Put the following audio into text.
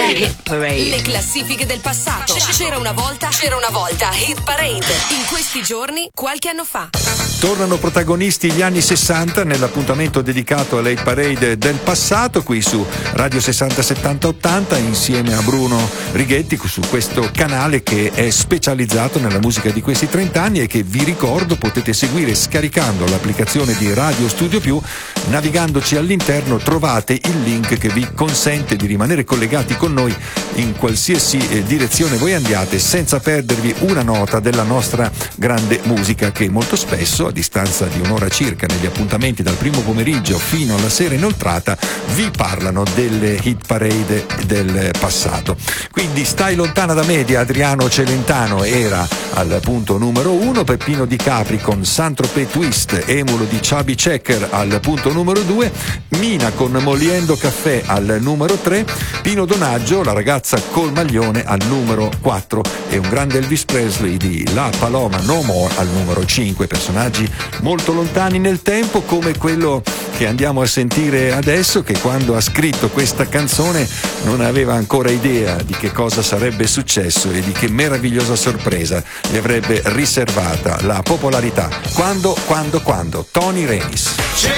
Hit Parade. Le classifiche del passato. C'era una volta Hit Parade. In questi giorni, qualche anno fa. Tornano protagonisti gli anni 60 nell'appuntamento dedicato alla Hit Parade del passato, qui su Radio 60 70 80, insieme a Bruno Righetti, su questo canale che è specializzato nella musica di questi 30 anni e che vi ricordo potete seguire scaricando l'applicazione di Radio Studio Più. Navigandoci all'interno trovate il link che vi consente di rimanere collegati con noi in qualsiasi direzione voi andiate, senza perdervi una nota della nostra grande musica, che molto spesso, a distanza di un'ora circa, negli appuntamenti dal primo pomeriggio fino alla sera inoltrata, vi parlano delle hit parade del passato. Quindi Stai lontana da me di Adriano Celentano era al punto numero 1, Peppino Di Capri con Saint-Tropez Twist, emulo di Chubby Checker al punto numero 2, Mina con Moliendo Caffè al numero 3, Pino Donaggio, La ragazza col maglione al numero 4 e un grande Elvis Presley di La Paloma No More al numero 5. Personaggi molto lontani nel tempo, come quello che andiamo a sentire adesso, che quando ha scritto questa canzone non aveva ancora idea di che cosa sarebbe successo e di che meravigliosa sorpresa gli avrebbe riservata la popolarità. Quando Tony Renis.